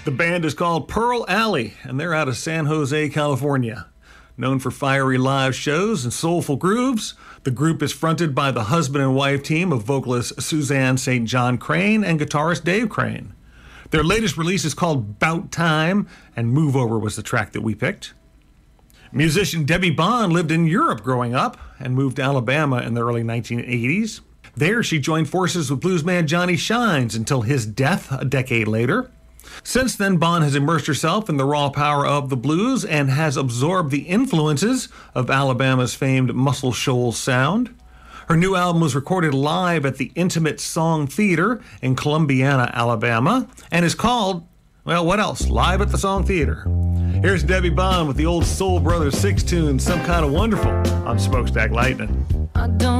The band is called Pearl Alley, and they're out of San Jose, California. Known for fiery live shows and soulful grooves, the group is fronted by the husband and wife team of vocalist Suzanne St. John Crane and guitarist Dave Crane. Their latest release is called Bout Time, and Move Over was the track that we picked. Musician Debbie Bond lived in Europe growing up and moved to Alabama in the early 1980s. There, she joined forces with bluesman Johnny Shines until his death a decade later. Since then, Bond has immersed herself in the raw power of the blues and has absorbed the influences of Alabama's famed Muscle Shoals sound. Her new album was recorded live at the Intimate Song Theater in Columbiana, Alabama, and is called, well, what else? Live at the Song Theater. Here's Debbie Bond with the old Soul Brothers 6 tune, Some Kind of Wonderful, on Smokestack Lightning. I don't